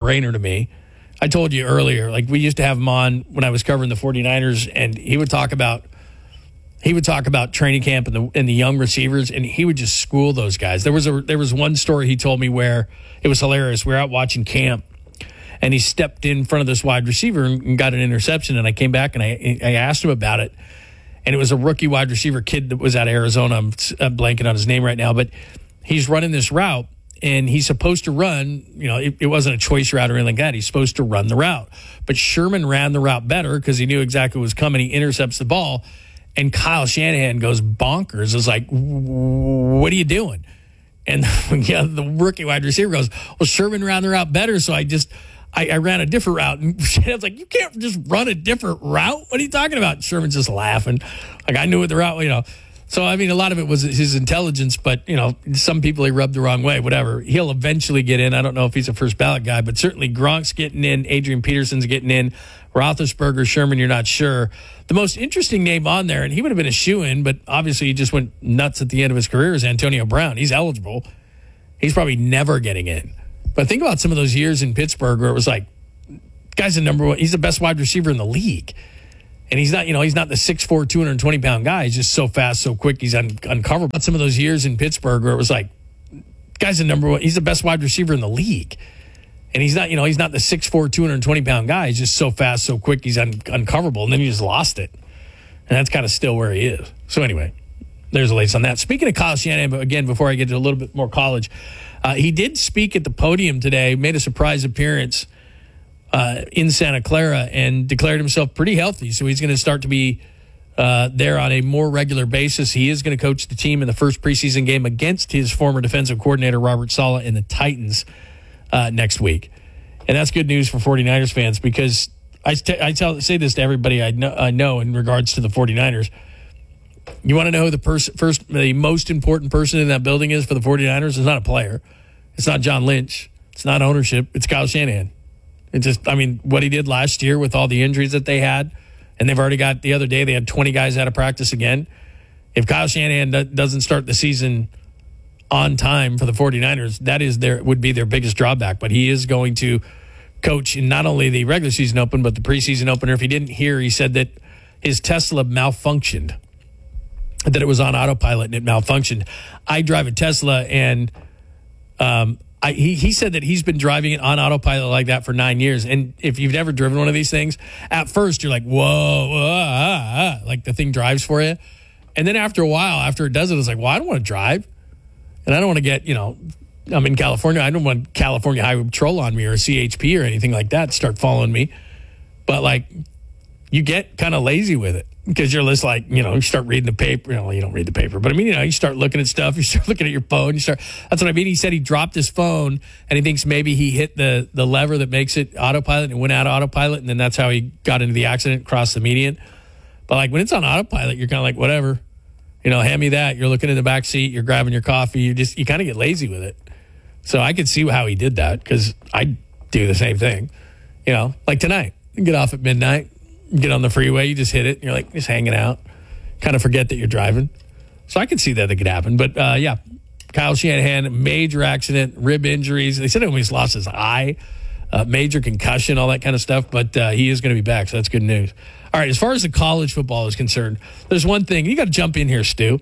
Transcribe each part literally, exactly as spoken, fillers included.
no-brainer to me. I told you earlier, like we used to have him on when I was covering the 49ers, and he would talk about he would talk about training camp and the and the young receivers, and he would just school those guys. There was a there was one story he told me where it was hilarious. We were out watching camp, and he stepped in front of this wide receiver and got an interception, and I came back and I I asked him about it, and it was a rookie wide receiver kid that was out of Arizona. I'm, I'm blanking on his name right now, but he's running this route. And he's supposed to run, you know, it, it wasn't a choice route or anything like that. He's supposed to run the route. But Sherman ran the route better because he knew exactly what was coming. He intercepts the ball. And Kyle Shanahan goes bonkers. It's like, what are you doing? And yeah, the rookie wide receiver goes, well, Sherman ran the route better, so I just, I, I ran a different route. And Shanahan's like, you can't just run a different route? What are you talking about? And Sherman's just laughing. Like, I knew what the route, you know. So, I mean, a lot of it was his intelligence, but, you know, some people he rubbed the wrong way, whatever. He'll eventually get in. I don't know if he's a first ballot guy, but certainly Gronk's getting in. Adrian Peterson's getting in. Roethlisberger, Sherman, you're not sure. The most interesting name on there, and he would have been a shoo-in, but obviously he just went nuts at the end of his career, is Antonio Brown. He's eligible. He's probably never getting in. But think about some of those years in Pittsburgh where it was like, guy's the number one. He's the best wide receiver in the league. And he's not, you know, he's not the six foot four, two hundred twenty pound guy. He's just so fast, so quick. He's un- uncoverable. But some of those years in Pittsburgh where it was like, guy's the number one. He's the best wide receiver in the league. And he's not, you know, he's not the six foot four, two hundred twenty pound guy. He's just so fast, so quick. He's un- uncoverable. And then he just lost it. And that's kind of still where he is. So anyway, there's the latest on that. Speaking of Kyle Shanahan, but again, before I get to a little bit more college, uh, he did speak at the podium today, made a surprise appearance Uh, in Santa Clara and declared himself pretty healthy. So he's going to start to be uh, there on a more regular basis. He is going to coach the team in the first preseason game against his former defensive coordinator, Robert Saleh, and the Titans uh, next week. And that's good news for 49ers fans because I, t- I tell say this to everybody I know, I know in regards to the 49ers. You want to know who the pers- first, the most important person in that building is for the 49ers? It's not a player. It's not John Lynch. It's not ownership. It's Kyle Shanahan. It just, I mean, what he did last year with all the injuries that they had, and they've already got, the other day, they had twenty guys out of practice again. If Kyle Shanahan do, doesn't start the season on time for the 49ers, that is their, would be their biggest drawback. But he is going to coach in not only the regular season open, but the preseason opener. If you didn't hear, he said that his Tesla malfunctioned, that it was on autopilot and it malfunctioned. I drive a Tesla, and um, I, he, he said that he's been driving it on autopilot like that for nine years. And if you've never driven one of these things, at first you're like, whoa, whoa ah, ah, like the thing drives for you. And then after a while, after it does it, it's like, well, I don't want to drive. And I don't want to get, you know, I'm in California. I don't want California Highway Patrol on me or C H P or anything like that to start following me. But like, you get kind of lazy with it because you're just like, you know, you start reading the paper. You know, you don't read the paper, but I mean, you know, you start looking at stuff. You start looking at your phone. You start. That's what I mean. He said he dropped his phone and he thinks maybe he hit the the lever that makes it autopilot and went out of autopilot, and then that's how he got into the accident, crossed the median. But like when it's on autopilot, you're kind of like, whatever, you know, hand me that. You're looking in the back seat. You're grabbing your coffee. You just you kind of get lazy with it. So I could see how he did that because I do the same thing. You know, like tonight, you get off at midnight. Get on the freeway, you just hit it, and you're like just hanging out. Kind of forget that you're driving. So I can see that that could happen. But uh, yeah, Kyle Shanahan, major accident, rib injuries. They said he almost lost his eye, uh, major concussion, all that kind of stuff. But uh, he is going to be back, so that's good news. All right, as far as the college football is concerned, there's one thing. You got to jump in here, Stu,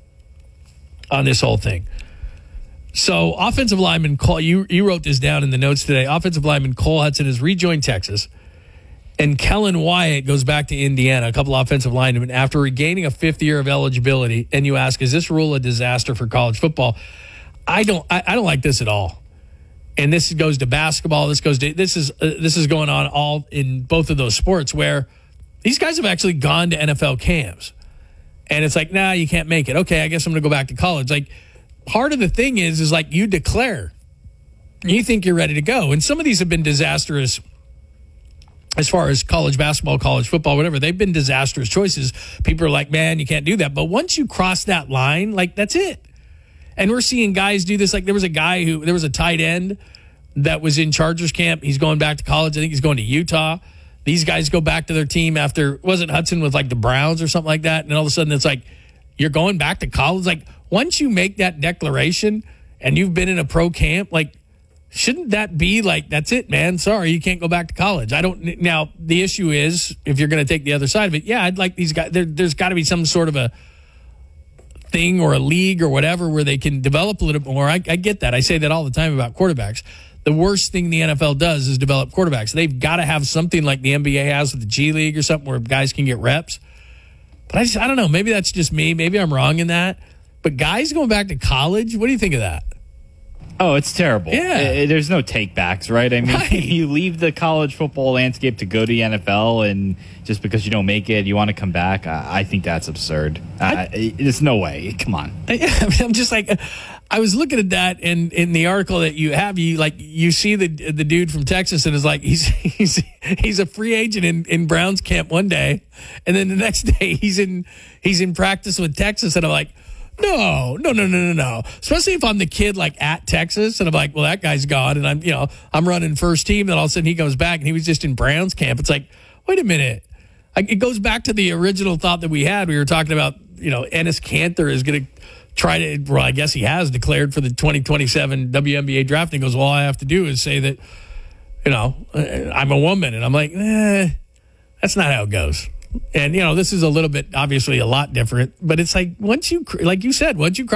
on this whole thing. So offensive lineman Cole, you, you wrote this down in the notes today. Offensive lineman Cole Hudson has rejoined Texas. And Kellen Wyatt goes back to Indiana, a couple offensive linemen, after regaining a fifth year of eligibility. And you ask, is this rule a disaster for college football? I don't. I, I don't like this at all. And this goes to basketball. This goes to this is uh, this is going on all in both of those sports where these guys have actually gone to N F L camps, and it's like, nah, you can't make it. Okay, I guess I'm going to go back to college. Like, part of the thing is, is like you declare, you think you're ready to go, and some of these have been disastrous. As far as college basketball, college football, whatever, they've been disastrous choices. People are like, man, you can't do that. But once you cross that line, like, that's it. And we're seeing guys do this. Like, there was a guy who, there was a tight end that was in Chargers camp. He's going back to college. I think he's going to Utah. These guys go back to their team after, wasn't Hudson with like the Browns or something like that? And all of a sudden it's like, you're going back to college. Like, once you make that declaration and you've been in a pro camp, like, shouldn't that be like, that's it, man? Sorry, you can't go back to college. I don't. Now, the issue is, if you're going to take the other side of it, yeah, I'd like these guys. There, there's got to be some sort of a thing or a league or whatever where they can develop a little bit more. I, I get that. I say that all the time about quarterbacks. The worst thing the N F L does is develop quarterbacks. They've got to have something like the N B A has with the G League or something where guys can get reps. But I just, I don't know. Maybe that's just me. Maybe I'm wrong in that. But guys going back to college, what do you think of that? Oh, it's terrible. Yeah. Uh, There's no take-backs, right? I mean, Right. you leave the college football landscape to go to the N F L, and just because you don't make it, you want to come back. I, I think that's absurd. Uh, there's no way. Come on. I, I mean, I'm just like, I was looking at that, and in the article that you have, you like you see the the dude from Texas, and is like he's he's he's a free agent in, in Browns camp one day, and then the next day he's in he's in practice with Texas, and I'm like, no, no, no, no, no, no. Especially if I'm the kid like at Texas, and I'm like, well, that guy's gone, and I'm you know I'm running first team, and all of a sudden he goes back, and he was just in Browns camp. It's like, wait a minute. Like, it goes back to the original thought that we had. We were talking about, you know, Enes Kanter is going to try to, well, I guess he has declared for the twenty twenty-seven W N B A draft. And he goes, well, all I have to do is say that, you know, I'm a woman. And I'm like, eh, that's not how it goes. And, you know, this is a little bit, obviously a lot different. But it's like, once you, like you said, once you